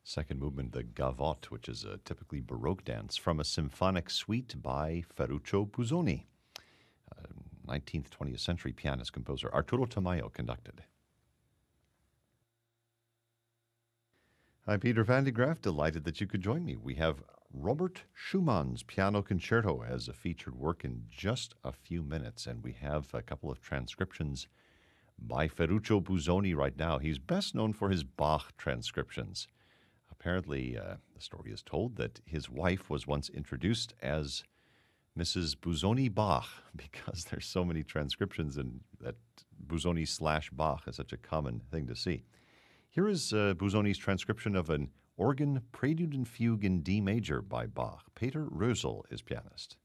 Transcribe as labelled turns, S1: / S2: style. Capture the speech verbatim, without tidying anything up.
S1: Second movement, the Gavotte, which is a typically Baroque dance from a symphonic suite by Ferruccio Busoni. Uh, nineteenth, twentieth century pianist composer Arturo Tamayo conducted. I'm Peter van de Graaf, delighted that you could join me. We have Robert Schumann's Piano Concerto as a featured work in just a few minutes, and we have a couple of transcriptions by Ferruccio Busoni right now. He's best known for his Bach transcriptions. Apparently, uh, the story is told that his wife was once introduced as Missus Busoni Bach because there's so many transcriptions and that Busoni slash Bach is such a common thing to see. Here is uh, Busoni's transcription of an organ prelude and fugue in D major by Bach. Peter Rösel is pianist.